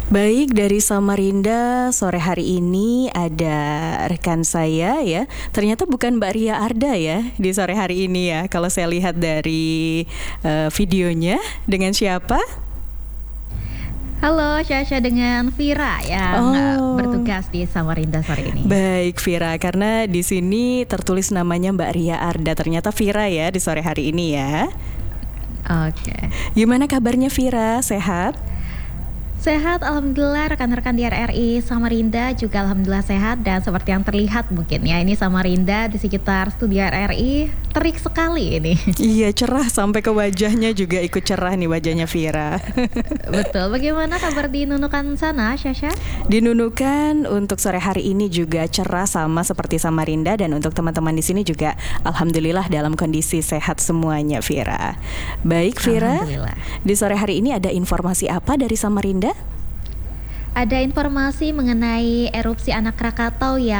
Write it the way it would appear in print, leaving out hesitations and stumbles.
Baik, dari Samarinda sore hari ini ada rekan saya ya. Ternyata bukan Mbak Ria Arda ya di sore hari ini ya. Kalau saya lihat dari videonya, dengan siapa? Halo, Syasha dengan Vira yang bertugas di Samarinda sore ini. Baik Vira, karena di sini tertulis namanya Mbak Ria Arda. Ternyata Vira ya di sore hari ini ya. Oke. Gimana kabarnya Vira? Sehat? Sehat, alhamdulillah. Rekan-rekan di RRI Samarinda juga alhamdulillah sehat. Dan seperti yang terlihat mungkin ya, ini Samarinda di sekitar studio RRI terik sekali ini. Iya, cerah sampai ke wajahnya juga ikut cerah nih wajahnya Vira. Betul. Bagaimana kabar di Nunukan sana, Syasha? Di Nunukan untuk sore hari ini juga cerah sama seperti Samarinda, dan untuk teman-teman di sini juga alhamdulillah dalam kondisi sehat semuanya Vira. Baik Vira, di sore hari ini ada informasi apa dari Samarinda? Ada informasi mengenai erupsi anak Krakatau yang